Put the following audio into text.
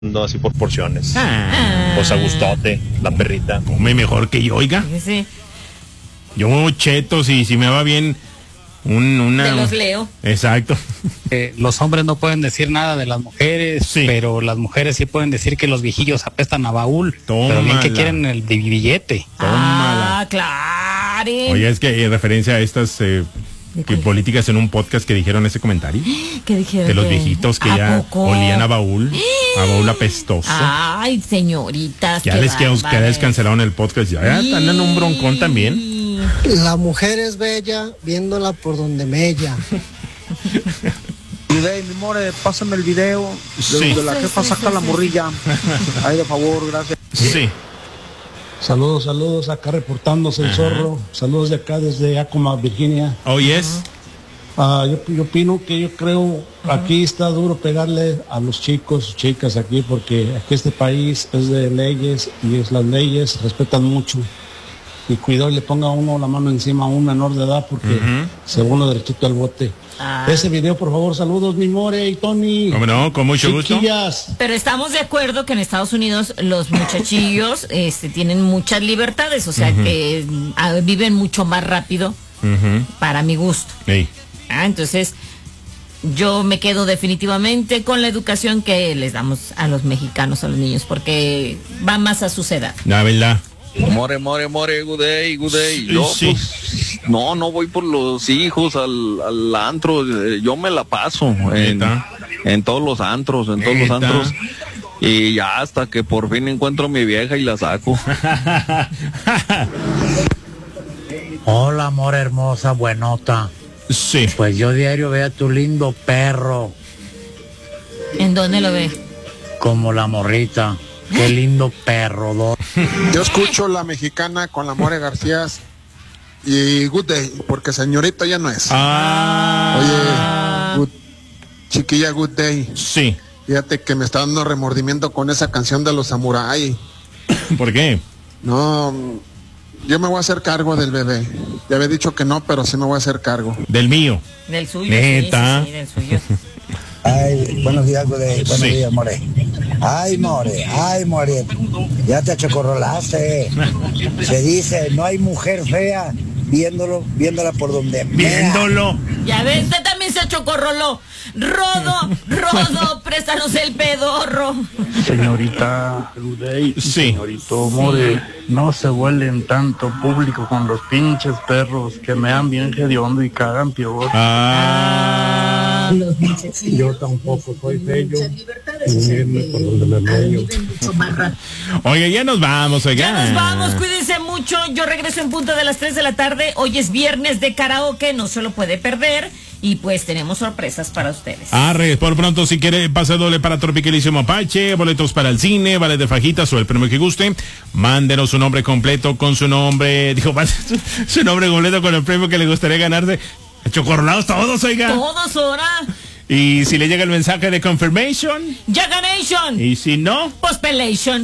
No, así por porciones. Pues a gustote, la perrita. Come mejor que yo, oiga. Sí. Yo chetos y si me va bien, De los leo. Exacto. Los hombres no pueden decir nada de las mujeres, Sí. pero las mujeres sí pueden decir que los viejillos apestan a baúl. Pero bien que Tómala. quieren el billete. Ah, claro. Oye, es que referencia a estas políticas en un podcast que dijeron ese comentario. ¿Qué dijeron? De los viejitos que ¿A ya poco? olían a baúl apestoso. Ay, señoritas. Ya qué les bárbaras. descancelaron el podcast. Ya están en un broncón también. La mujer es bella viéndola por donde mella. Mi more, pásame el video de Sí. donde la jefa saca la morrilla. Ay, de favor, gracias. Sí. Saludos, acá reportándose el zorro. Saludos de acá desde Acoma, Virginia. Oh, yes. Yo opino que yo creo aquí está duro pegarle a los chicos, chicas aquí, porque aquí este país es de leyes y las leyes respetan mucho. Y cuidado y le ponga uno la mano encima a un menor de edad porque se va uno derechito al bote. Ese video, por favor, saludos, mi more y Tony. ¿Cómo no? Con mucho gusto. Chiquillas. Pero estamos de acuerdo que en Estados Unidos los muchachillos tienen muchas libertades, o sea que viven mucho más rápido para mi gusto. Ey. Entonces yo me quedo definitivamente con la educación que les damos a los mexicanos, a los niños, porque va más a su edad. La verdad. More, good day. Yo, Sí. pues, no voy por los hijos al antro. Yo me la paso ¿Neta? en todos los antros, ¿Neta? Y ya hasta que por fin encuentro a mi vieja y la saco. Hola, amor hermosa, buenota. Sí. Pues yo diario veo a tu lindo perro, ¿En dónde lo ve? como la morrita. Qué lindo perro, Yo escucho la mexicana con la More García y Good Day, porque señorita ya no es. Oye, chiquilla Good Day, Sí. fíjate que me está dando remordimiento con esa canción de los samuráis. ¿Por qué? No, yo me voy a hacer cargo del bebé. Ya había dicho que no, pero sí me voy a hacer cargo. Del mío. Del suyo. Neta. Sí, del suyo. Ay, buenos días, Buenos Sí. días, more. Ay, more. Ya te achocorrolaste. Se dice, no hay mujer fea viéndola por donde mea. Viéndolo. Ya ves, usted también se chocorroló. Rodo, préstanos el pedorro. Señorita Ludey, Sí. señorito More, no se huelen tanto público con los pinches perros que mean bien hediondo y cagan peor. Yo tampoco soy bello, irme por donde me medio. Oye, ya nos vamos, oiga. Ya nos vamos, cuídense mucho. Yo regreso en punto de las 3 de la tarde. Hoy es viernes de karaoke, no se lo puede perder. Y pues tenemos sorpresas para ustedes. Por pronto, si quiere pase doble para Tropicalísimo Apache, boletos para el cine, vale de fajitas o el premio que guste, mándenos su nombre completo con su nombre, su nombre completo con el premio que le gustaría ganarse. Chocorlados todos, oiga. Todos ahora. Y si le llega el mensaje de confirmation, Jaganation. y si no, Pospelation.